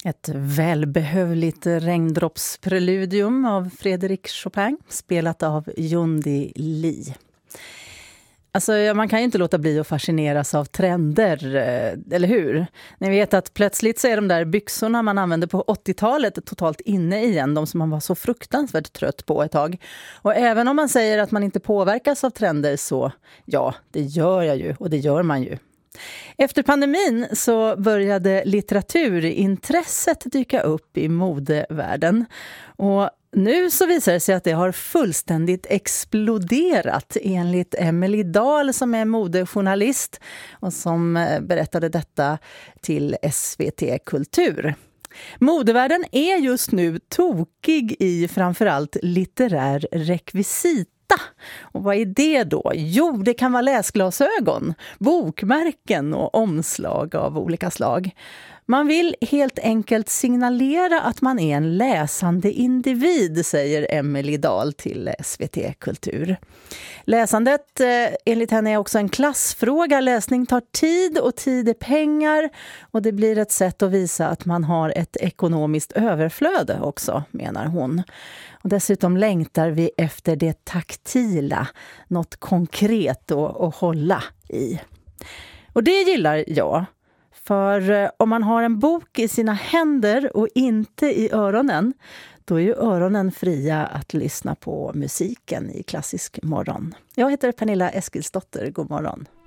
Ett välbehövligt regndroppspreludium av Frédéric Chopin, spelat av Yundi Lee. Alltså, man kan ju inte låta bli att fascineras av trender, eller hur? Ni vet att plötsligt så är de där byxorna man använde på 80-talet totalt inne igen, de som man var så fruktansvärt trött på ett tag. Och även om man säger att man inte påverkas av trender så, ja, det gör jag ju och det gör man ju. Efter pandemin så började litteraturintresset dyka upp i modevärlden och nu så visar det sig att det har fullständigt exploderat enligt Emelie Dahl som är modejournalist och som berättade detta till SVT Kultur. Modevärlden är just nu tokig i framförallt litterär rekvisita. Och vad är det då? Jo, det kan vara läsglasögon, bokmärken och omslag av olika slag. Man vill helt enkelt signalera att man är en läsande individ, säger Emelie Dahl till SVT Kultur. Läsandet enligt henne är också en klassfråga. Läsning tar tid och tid är pengar och det blir ett sätt att visa att man har ett ekonomiskt överflöde också, menar hon. Och dessutom längtar vi efter det taktila, något konkret att hålla i. Och det gillar jag. För om man har en bok i sina händer och inte i öronen, då är ju öronen fria att lyssna på musiken i klassisk morgon. Jag heter Pernilla Eskilsdotter, god morgon.